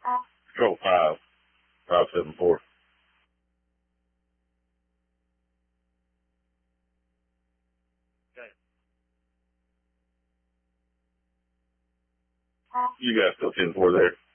Control 574. Okay. You guys still 10-4 there?